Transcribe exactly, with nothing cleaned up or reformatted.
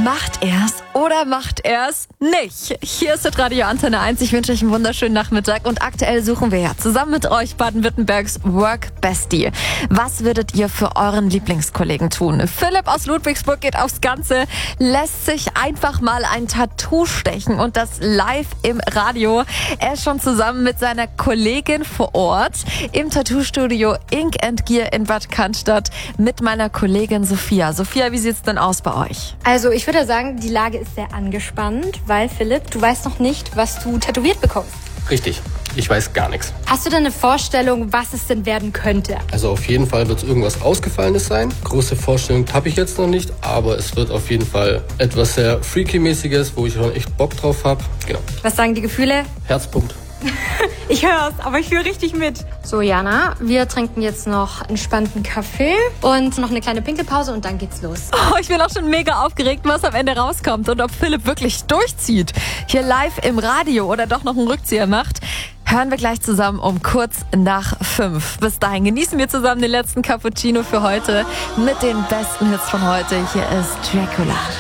Macht er's oder macht er's nicht? Hier ist das Radio Antenne eins. Ich wünsche euch einen wunderschönen Nachmittag und aktuell suchen wir ja zusammen mit euch Baden-Württembergs Work Bestie. Was würdet ihr für euren Lieblingskollegen tun? Philipp aus Ludwigsburg geht aufs Ganze, lässt sich einfach mal ein Tattoo stechen und das live im Radio. Er ist schon zusammen mit seiner Kollegin vor Ort im Tattoo-Studio Ink and Gear in Bad Cannstatt mit meiner Kollegin Sophia. Sophia, wie sieht's denn aus bei euch? Also ich würde sagen, die Lage ist sehr angespannt, weil Philipp, du weißt noch nicht, was du tätowiert bekommst. Richtig, ich weiß gar nichts. Hast du denn eine Vorstellung, was es denn werden könnte? Also auf jeden Fall wird es irgendwas Ausgefallenes sein. Große Vorstellung habe ich jetzt noch nicht, aber es wird auf jeden Fall etwas sehr Freaky-mäßiges, wo ich schon echt Bock drauf habe. Genau. Was sagen die Gefühle? Herzpumpt. Ich hör's, aber ich fühle richtig mit. So, Jana, wir trinken jetzt noch entspannten Kaffee und noch eine kleine Pinkelpause und dann geht's los. Oh, ich bin auch schon mega aufgeregt, was am Ende rauskommt und ob Philipp wirklich durchzieht. Hier live im Radio oder doch noch einen Rückzieher macht. Hören wir gleich zusammen um kurz nach fünf. Bis dahin genießen wir zusammen den letzten Cappuccino für heute mit den besten Hits von heute. Hier ist Dracula.